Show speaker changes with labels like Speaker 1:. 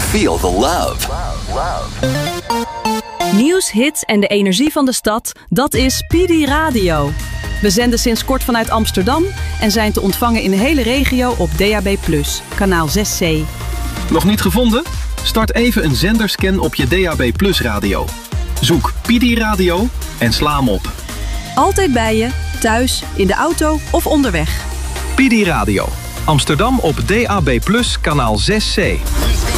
Speaker 1: Feel the love.
Speaker 2: Nieuws, hits en de energie van de stad, dat is PD Radio. We zenden sinds kort vanuit Amsterdam en zijn te ontvangen in de hele regio op DAB+, kanaal 6C.
Speaker 3: Nog niet gevonden? Start even een zenderscan op je DAB+ radio. Zoek PD Radio en sla hem op.
Speaker 2: Altijd bij je, thuis, in de auto of onderweg.
Speaker 3: PD Radio. Amsterdam op DAB+, kanaal 6C.